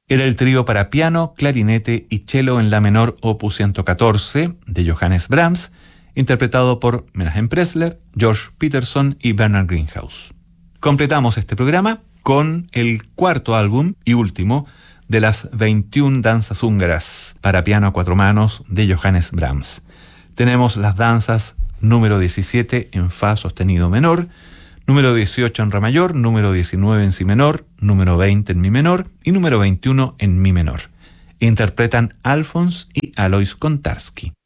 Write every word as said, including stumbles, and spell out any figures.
Era el trío para piano, clarinete y cello en la menor opus ciento catorce de Johannes Brahms, interpretado por Menahem Pressler, George Peterson y Bernard Greenhouse. Completamos este programa con el cuarto álbum y último de las veintiuna danzas húngaras para piano a cuatro manos de Johannes Brahms. Tenemos las danzas número diecisiete en fa sostenido menor, número dieciocho en re mayor, número diecinueve en si menor, número veinte en mi menor y número veintiuno en mi menor. Interpretan Alfons y Alois Kontarski.